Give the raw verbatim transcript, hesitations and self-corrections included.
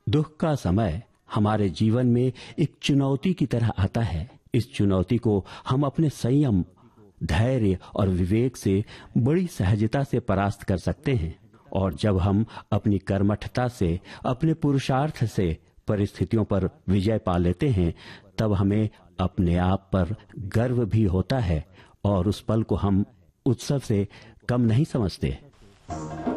दुख का समय हमारे जीवन में एक चुनौती की तरह आता है। इस चुनौती को हम अपने संयम, धैर्य और विवेक से बड़ी सहजता से परास्त कर सकते हैं। और जब हम अपनी कर्मठता से, अपने पुरुषार्थ से परिस्थितियों पर विजय पा लेते हैं, तब हमें अपने आप पर गर्व भी होता है और उस पल को हम उत्सव से कम नहीं समझते।